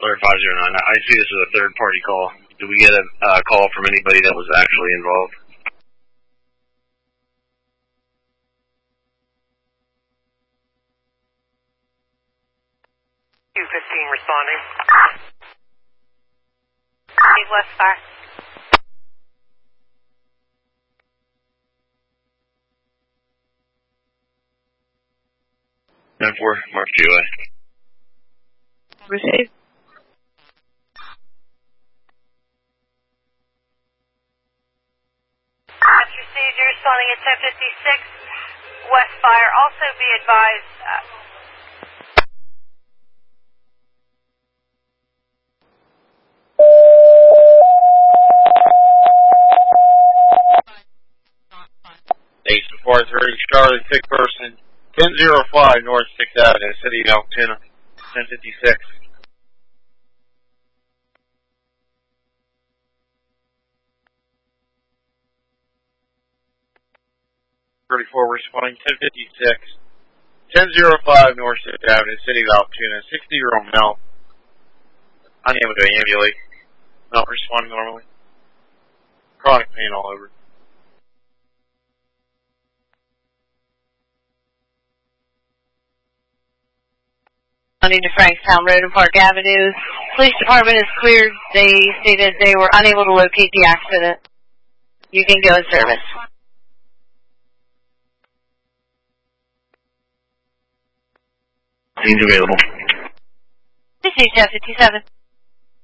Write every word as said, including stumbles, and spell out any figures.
Alert five zero nine. I see this as a third-party call. Did we get a uh, call from anybody that was actually involved? two fifteen responding. Hey, Westfire. nine four, Mark G O A. Receive. That's received. You're responding at ten fifty-six. Westfire. Also be advised. Uh, Station four three, Charlie, sick person, ten oh five North sixth Avenue, City of Altoona, ten fifty-six. thirty-four responding, ten fifty-six, ten oh five North sixth Avenue, City of Altoona, sixty-year-old male, unable to ambulate, not responding normally, chronic pain all over. Running to Frankstown Road and Park Avenue. Police department is cleared. They stated they were unable to locate the accident. You can go in service. Scene's available. This is ten fifty-seven.